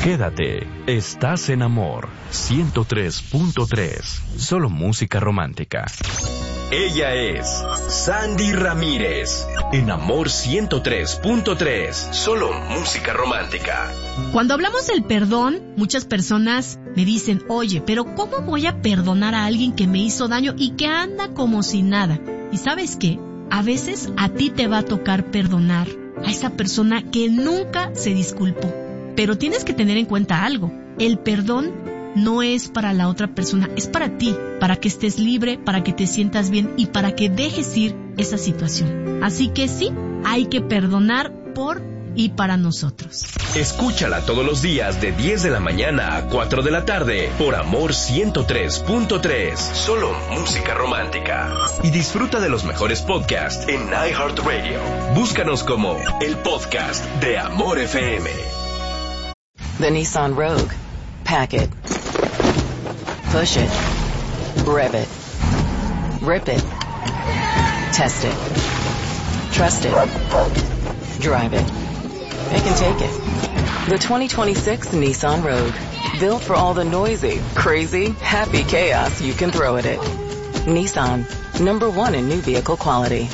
Quédate, estás en Amor 103.3, solo música romántica. Ella es Sandy Ramírez, en Amor 103.3, solo música romántica. Cuando hablamos del perdón, muchas personas me dicen, oye, pero ¿cómo voy a perdonar a alguien que me hizo daño y que anda como si nada? ¿Y sabes qué? A veces a ti te va a tocar perdonar a esa persona que nunca se disculpó. Pero tienes que tener en cuenta algo. El perdón no es para la otra persona, es para ti, para que estés libre, para que te sientas bien y para que dejes ir esa situación. Así que sí, hay que perdonar por y para nosotros. Escúchala todos los días de 10 de la mañana a 4 de la tarde por Amor 103.3, solo música romántica. Y disfruta de los mejores podcasts en iHeartRadio. Búscanos como el podcast de Amor FM. The Nissan Rogue. Pack it. Push it. Rev it. Rip it. Test it. Trust it. Drive it. It can take it. The 2026 Nissan Rogue. Built for all the noisy, crazy, happy chaos you can throw at it. Nissan. #1 in new vehicle quality.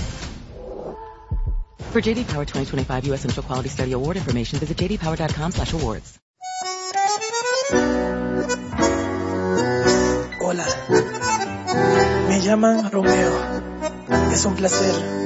For J.D. Power 2025 U.S. Initial Quality Study Award information, visit jdpower.com/awards. Hola, me llaman Romeo. Es un placer